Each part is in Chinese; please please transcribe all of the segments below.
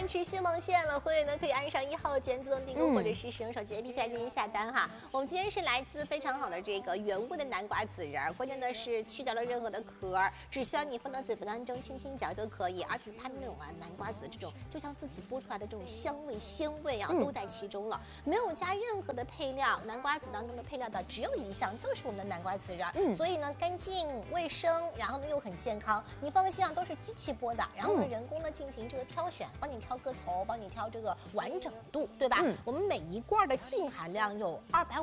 上持续蒙线了，会员呢可以按上1号键自动订购，或者是使用手机 APP 进行下单哈。我们今天是来自非常好的这个原味的南瓜籽仁，关键的是去掉了任何的壳，只需要你放到嘴巴当中轻轻嚼就可以，而且它那种南瓜籽这种就像自己剥出来的这种香味鲜味啊，都在其中了，没有加任何的配料。南瓜籽当中的配料的只有一项，就是我们的南瓜籽仁，所以呢干净卫生，然后呢又很健康，你放心啊，都是机器剥的，然后呢人工的进行这个挑选，帮你挑个头，帮你挑这个完整度，对吧？我们每一罐的净含量有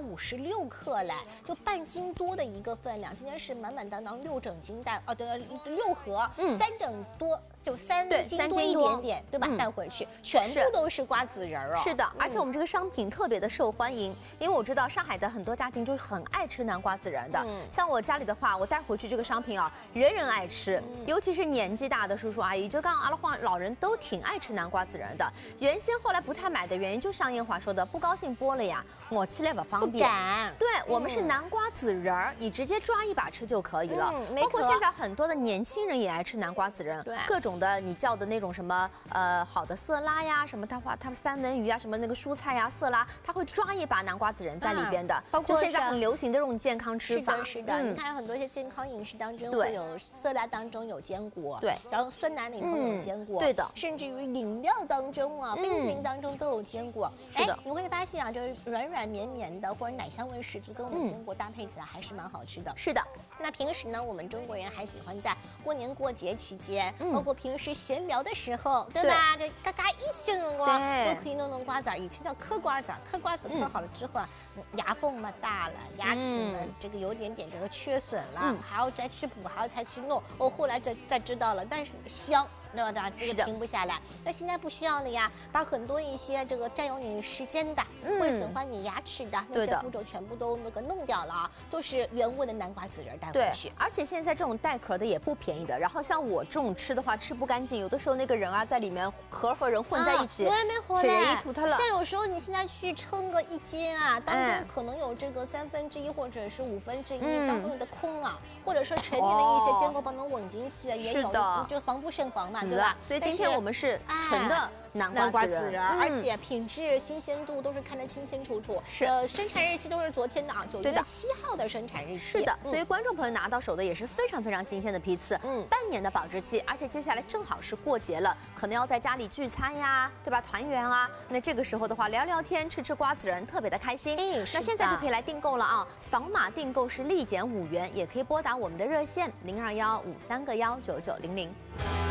256克嘞，就半斤多的一个分量。今天是满满当当6整斤带，对，6盒，3整多。就3斤多一点点，对吧？带回去全部都是瓜子仁哦。 是的，而且我们这个商品特别的受欢迎，因为我知道上海的很多家庭就是很爱吃南瓜子仁的。像我家里的话，我带回去这个商品啊，人人爱吃，尤其是年纪大的叔叔阿姨，就刚阿拉晃老人都挺爱吃南瓜子仁的。原先后来不太买的原因，就像燕华说的，不高兴剥了呀，抹起来不方便。对，我们是南瓜子仁，你直接抓一把吃就可以了。包括现在很多的年轻人也爱吃南瓜子仁，各种的你叫的那种什么好的色拉呀，什么他们三文鱼啊，什么那个蔬菜呀色拉，他会抓一把南瓜子仁在里边的，包括现在很流行的这种健康吃法。 是的，你看很多一些健康饮食当中会有色拉当中有坚果， 对， 然后酸奶里头有坚果， 对的， 甚至于饮料当中啊，冰淇淋当中都有坚果。 是的， 你会发现啊，就是软软绵绵的或者奶香味十足，跟我们坚果搭配起来还是蛮好吃的。 是的， 那平时呢，我们中国人还喜欢在过年过节期间，包括平时闲聊的时候，对吧？这嘎嘎一些人都可以弄瓜子儿，以前叫嗑瓜子儿，嗑瓜子嗑好了之后啊，牙缝嘛大了，牙齿嘛这个有点这个缺损了，还要再去补，还要再去弄。后来才知道了，但是香，对吧？这个停不下来。那现在不需要了呀，把很多一些这个占用你时间的，会损坏你牙齿的那些步骤全部都弄掉了啊，都是原味的南瓜籽仁带回去。 而且现在这种带壳的也不便宜的。然后像我这种吃的话，吃不干净，有的时候那个人啊在里面壳和人混在一起， 我也没回来， 血液吐它了。 像有时候你现在去称个1斤啊，当中可能有这个1/3或者是1/5当中的空啊，或者说陈年的一些坚果帮能稳进去，也有就防不胜防嘛，对吧？ 所以今天我们是纯的南瓜籽仁， 而且品质、新鲜度都是看得清清楚楚。生产日期都是昨天的啊，9月7号的生产日期。 是的，所以观众朋友拿到手的也是非常非常新鲜的批次，半年的保质期，而且接下来正好是过节了，可能要在家里聚餐呀，对吧？团圆啊，那这个时候的话聊聊天、吃瓜子仁，特别的开心。那现在就可以来订购了啊！扫码订购是立减5元，也可以拨打我们的热线0215319900。